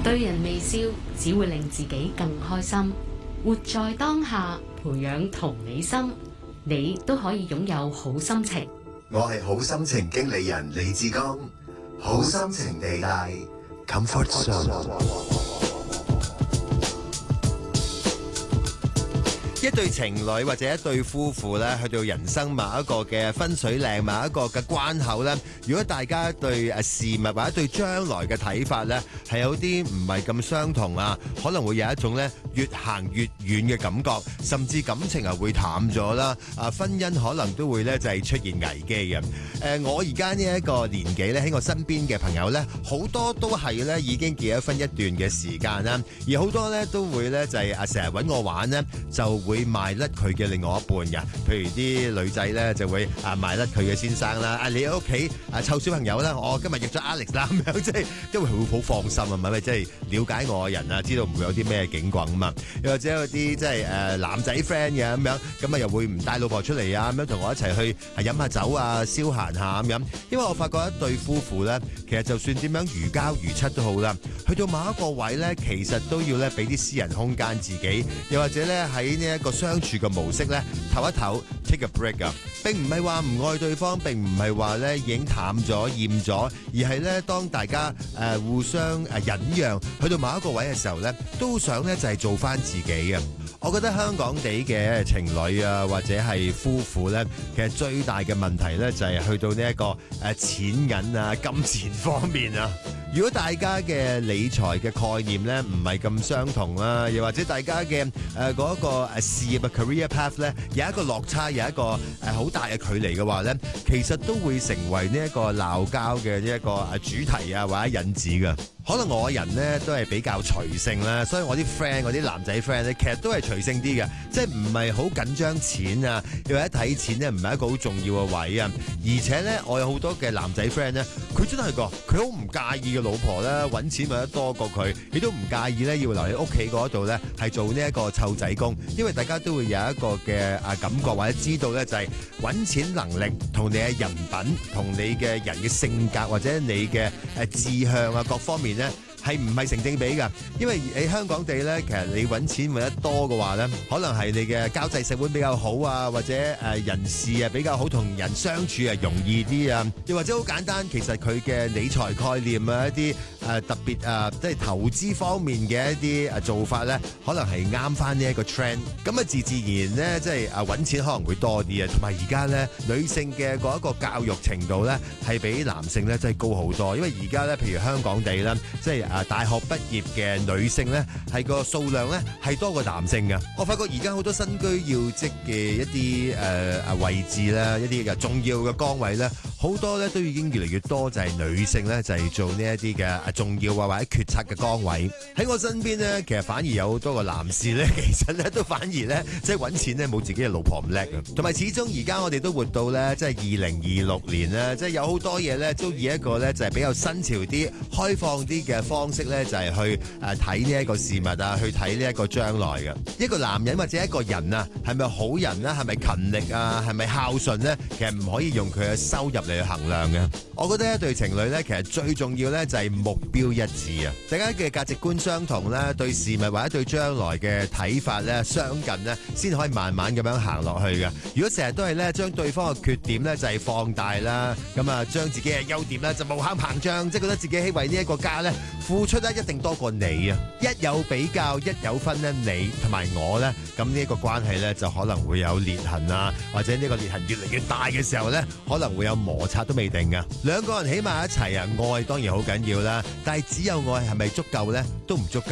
對人微笑只會令自己更開心。活在當下，培養同理心，你都可以擁有好心情。 我係好心情經理人李志剛，好心情地帶 Comfort Zone。 一對情侶或者一對夫婦咧，去到人生某一個嘅分水嶺，某一個嘅關口咧，如果大家對事物或者對將來嘅睇法咧，係有啲唔係咁相同啊，可能會有一種咧越行越遠嘅感覺，甚至感情啊會淡咗啦，婚姻可能都會咧就係出現危機嘅。我而家呢一個年紀咧，喺我身邊嘅朋友咧，好多都係咧已經結咗婚一段嘅時間啦，而好多咧都會咧就係成日揾我玩咧，就會賣甩佢嘅另外一半嘅，譬如啲女仔咧就會賣甩佢嘅先生啦，你喺屋企湊小朋友啦，我今日約咗 Alex 啦咁樣，即係因為佢會好放心啊，咪即係了解我嘅人啊，知道唔會有啲咩警棍啊嘛，又或者有啲即係男仔 friend 嘅咁樣，咁啊又會唔帶老婆出嚟啊，咁樣同我一齊去飲下酒啊，消閒下咁樣，因為我發覺一對夫婦咧，其實就算點樣如膠如漆都好啦，去到某一個位咧，其實都要咧俾啲私人空間自己，又或者咧喺呢一個相處嘅模式咧，唞一唞 take a break 啊，並唔係話唔愛對方，並唔係話咧已經淡咗厭咗，而係咧當大家互相忍讓，去到某一個位嘅時候咧，都想咧就係做翻自己啊。我覺得香港地嘅情侶啊，或者係夫婦咧，其實最大嘅問題咧就係去到呢一個錢銀啊、金錢方面啊。如果大家嘅理財嘅概念咧唔係咁相同啦，又或者大家嘅嗰個事業嘅 career path 咧有一個落差，有一個好大嘅距離嘅話咧，其實都會成為呢一個鬧交嘅呢一個主題啊，或者引子㗎。可能我人咧都係比較隨性啦，所以我啲 friend 嗰啲男仔 friend 咧，其實都係隨性啲嘅，即係唔係好緊張錢啊，又或者睇錢咧唔係一個好重要嘅位啊。而且咧，我有好多嘅男仔 friend 咧，佢真係佢好唔介意嘅老婆咧揾錢揾得多過佢，亦都唔介意咧要留喺屋企嗰度咧係做呢一個湊仔工，因為大家都會有一個嘅感覺或者知道咧就係揾錢能力同你嘅人品同你嘅人嘅性格或者你嘅志向啊各方面咧係唔係成正比㗎？因為喺香港地咧，其實你揾錢揾得多嘅話咧，可能係你嘅交際手腕比較好啊，或者人事啊比較好，同人相處啊容易啲啊，又或者好簡單，其實佢嘅理財概念啊一啲特別即係投資方面嘅一啲做法咧，可能係啱翻呢一個 trend。咁自自然咧，即係揾錢可能會多啲啊。同埋而家咧，女性嘅嗰一個教育程度咧，係比男性咧真係高好多。因為而家咧，譬如香港地啦，即係大學畢業嘅女性咧，係個數量咧係多過男性嘅。我發覺而家好多身居要職嘅一啲位置咧，一啲嘅重要嘅崗位咧，好多咧都已經越嚟越多就係女性咧就係做呢一啲嘅重要啊或者決策嘅崗位。喺我身邊咧，其實反而有好多個男士咧，其實咧都反而咧即係揾錢咧冇自己嘅老婆咁叻啊。同埋始終而家我哋都活到咧即係2026年啦，即係有好多嘢咧都以一個咧就係比較新潮啲、開放啲嘅方式咧就係去睇呢一個事物啊，去睇呢一個將來嘅一個男人或者一個人啊，係咪好人啦？係咪勤力啊？係咪孝順咧？其實唔可以用佢嘅收入嚟去衡量嘅。我覺得一對情侶咧，其實最重要咧就係目標一致啊！大家嘅價值觀相同咧，對事物或者對將來嘅睇法咧相近咧，先可以慢慢咁樣行落去嘅。如果成日都係咧將對方嘅缺點咧就係放大啦，咁啊將自己嘅優點咧就無限膨脹，即係覺得自己喺為呢一個家咧付出得一定多過你啊！一有比較，一有分咧，你同埋我咧，咁呢一個關係咧就可能會有裂痕啊，或者呢個裂痕越嚟越大嘅時候咧，可能會有摩擦都未定噶。兩個人起碼一齊啊，愛當然好緊要啦，但係只有愛係咪足夠咧？都唔足夠。